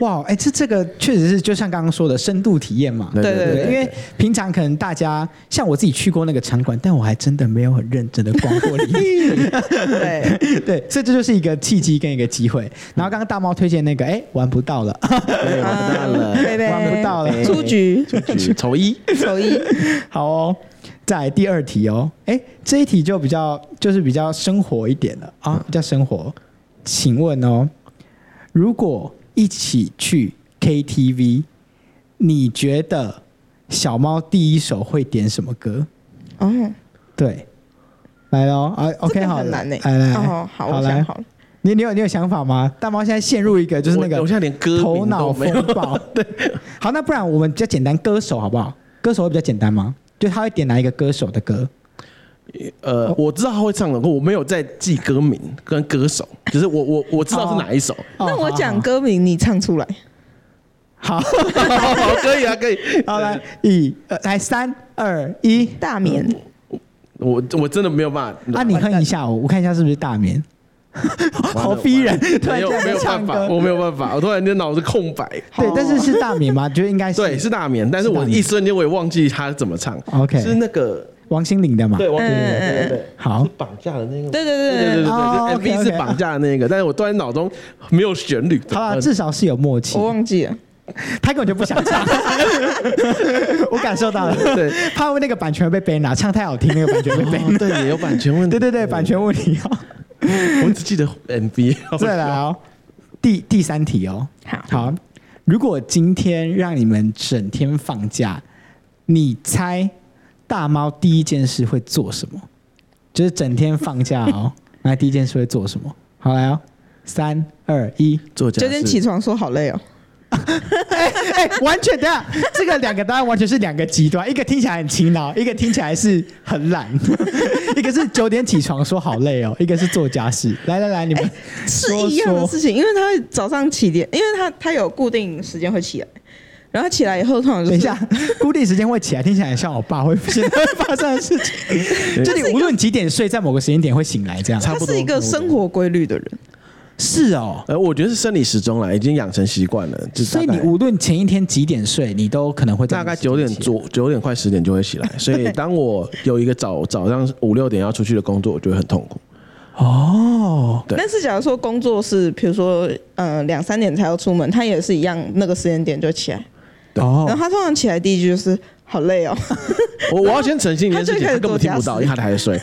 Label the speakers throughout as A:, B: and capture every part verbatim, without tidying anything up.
A: 哇，哎，这这个确实是就像刚刚说的深度体验嘛。
B: 对对 对, 对,
A: 对，因为平常可能大家像我自己去过那个场馆，但我还真的没有很认真的逛过里面。对对，所以这就是一个契机跟一个机会。然后刚刚大猫推荐那个，哎，玩不到了，
B: 玩不到了，
A: 玩不到了，
C: 出局，
B: 出局，丑一，
C: 丑一。
A: 好哦。再来第二题哦，哎，这一题就比较就是比较生活一点了啊，比较生活。请问哦，如果一起去 K T V， 你觉得小猫第一首会点什么歌？
C: 哦，
A: 对，来咯啊 ，OK 好，
C: 很难呢。
A: 来来，
C: 哦，好，我想好了。
A: 你你有你有想法吗？大猫现在陷入一个就是那个
B: 我现在连歌
A: 头脑风暴。对，好，那不然我们比较简单，歌手好不好？歌手会比较简单吗？就他会点哪一个歌手的歌？
B: 呃，我知道他会唱的，我没有在记歌名跟歌手，就是我我我知道是哪一首。
A: 哦、
C: 那我讲歌名，你唱出来。
A: 好，
B: 好，可以啊，可以。
A: 好，来，一，呃，来，三二一，
C: 大眠。
B: 我我真的没有办法。
A: 啊，你哼一下我，我看一下是不是大眠。好逼人，突然间
B: 没有办法，我没有办法，我突然间脑子空白。
A: 对，但是是大眠吗？觉得应该是。
B: 对，是大眠，但是我一瞬间我也忘记他怎么唱。
A: OK，
B: 是那个
A: 王心凌的嘛？
B: 对，王心凌的，对对对。
A: 好，
B: 是绑架的那个。
C: 对对对
B: 对对对对，M V 是绑架的那个，但是我突然脑中没有旋律。
A: 好了，至少是有默契。
C: 我忘记了。
A: 他根本就不想唱，我感受到了。对，怕那个版权被 ban 了，唱太好听，那个版权被 ban。
B: 对，也有版权问题。
A: 对对对，版权问题哦。
B: 我只记得 M V。
A: 再来哦，第第三题哦。
C: 好，
A: 好，如果今天让你们整天放假，你猜大猫第一件事会做什么？就是整天放假哦，那第一件事会做什么？好来哦，三二一，
B: 做家事。
C: 九点起床说好累哦。
A: 哎哎，完全等下，这个两个答案完全是两个极端，一个听起来很勤劳，一个听起来是很懒。一个是九点起床说好累哦，一个是做家事。来来来，你们
C: 是一样的事情，因为他会早上起点，因为他他有固定时间会起来，然后起来以后通常就是
A: 等一下，固定时间会起来，听起来很像我爸会现在会发生的事情。就你无论几点睡，在某个时间点会醒来，这样。
C: 他是一个生活规律的人。
A: 是哦，
B: 呃，我觉得是生理时钟啦，已经养成习惯了。
A: 所以你无论前一天几点睡，你都可能会
B: 大概九点左九点快十点就会起来。所以当我有一个早早上五六点要出去的工作，我就会很痛苦。
A: 哦，
B: 对。
C: 但是假如说工作是，比如说呃两三点才要出门，他也是一样，那个时间点就起来。
A: 哦。
C: 然后他通常起来第一句就是好累哦。
B: 我我要先澄清一件事情，他根本听不到，因为他还在睡。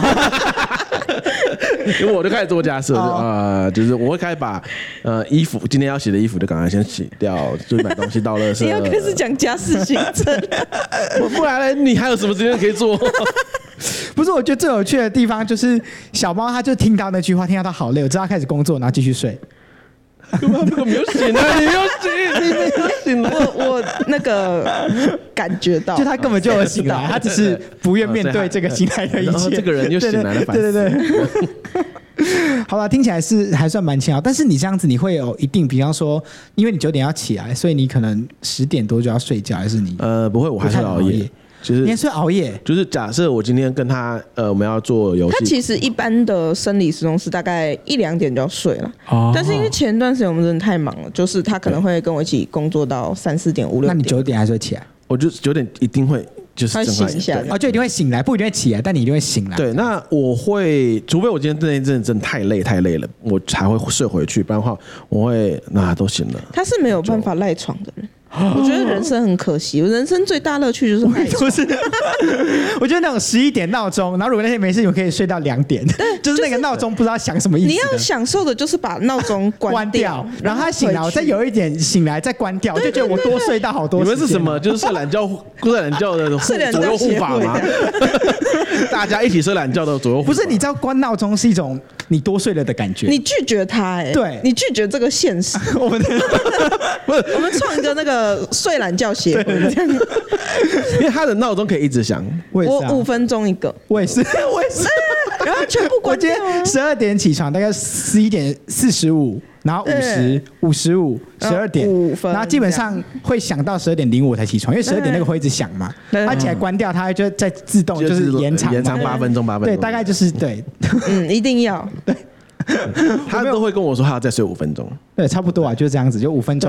B: 因为我就开始做家事，呃，就是我会开始把呃衣服今天要洗的衣服就赶快先洗掉，就买东西到垃圾。
C: 你要开始讲家事行程，
B: 不然呢？你还有什么时间可以做？
A: 不是，我觉得最有趣的地方就是小猫，它就听到那句话，听到它好累，我知道它开始工作，然后继续睡。
B: 根本没有醒啊！你没有醒，你没有醒了。
C: 我我那个感觉到，
A: 就他根本就有醒来，他只是不愿面对这个醒来的一切。
B: 这个人又醒来了，
A: 对对对对。好了，听起来是还算蛮勤劳，但是你这样子，你会有一定，比方说，因为你九点要起来，所以你可能十点多就要睡觉，还是你？
B: 呃，不会，我还是熬夜。就是
A: 你还是熬夜，
B: 就是假设我今天跟他呃，我们要做游戏，
C: 他其实一般的生理时钟是大概一两点就要睡了，
A: 哦、
C: 但是因为前段时间我们真的太忙了，就是他可能会跟我一起工作到三四点、五六点。
A: 那你九点还是会起来？
B: 我就九点一定会就是
C: 醒一下，
A: 哦，就一定会醒来，不一定会起来，但你一定会醒来。
B: 对，那我会，除非我今天那一阵真的太累太累了，我才会睡回去，不然的话我会那都醒了。
C: 他是没有办法赖床的人。我觉得人生很可惜，我人生最大乐趣就是赖床。
A: 是，我觉得那种十一点闹钟，然后如果那天没事，我可以睡到两点，就是那个闹钟不知道想什么意思。
C: 你要享受的就是把闹钟关掉，
A: 然后他醒来，我再有一点醒来再关掉，我就觉得我多睡到好多。
B: 你们是什么？就是睡懒觉、睡懒觉的左右护法吗？大家一起睡懒觉的左右护法。
A: 不是，你知道关闹钟是一种你多睡了的感觉。
C: 你拒绝他，哎，
A: 对，
C: 你拒绝这个现实。
A: 我们
C: 不是，我们创一个那个睡懒觉协会，这样。
B: 因为他的闹钟可以一直响，
A: 我
C: 五分钟一个，
A: 我也是，我也是，
C: 然后全部关掉。
A: 我今天十二点起床，大概十一点四十五。然后五十、五十五、十二点，然后基本上会响到十二点零五才起床，因为十二点那个会一直响嘛，它起来关掉，它就在自动就是延长
B: 延长八分钟八分钟，
A: 对，大概就是对，
C: 嗯，一定要
A: 对，
B: 他都会跟我说他要再睡五分钟，
A: 对，差不多啊，就这样子，就五分钟。